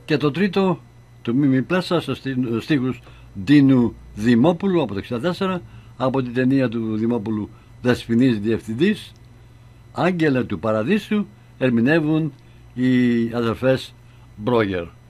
Και το τρίτο του Μίμη Πλάσα στους στίχους Ντίνου Δημόπουλου από το 1964, από την ταινία του Δημόπουλου Δεσποινής Διευθυντής. Άγγελα του Παραδείσου ερμηνεύουν οι αδερφές Μπρόγερ.